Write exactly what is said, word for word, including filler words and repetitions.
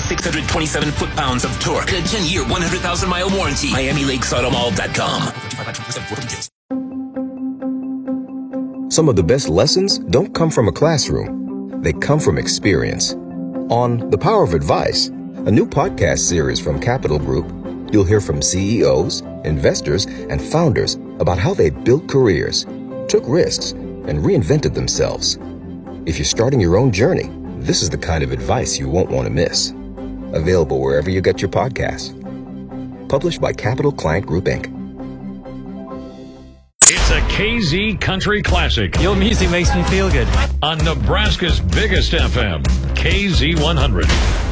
six hundred twenty-seven foot-pounds of torque. A ten-year, one hundred thousand mile warranty. Miami Lakes Auto Mall dot com. Some of the best lessons don't come from a classroom. They come from experience. On The Power of Advice, a new podcast series from Capital Group, you'll hear from C E Os, investors, and founders about how they built careers, took risks, and reinvented themselves. If you're starting your own journey, this is the kind of advice you won't want to miss. Available wherever you get your podcasts. Published by Capital Client Group, Incorporated. It's a K Z Country Classic. Your music makes me feel good. On Nebraska's biggest F M, K Z one hundred.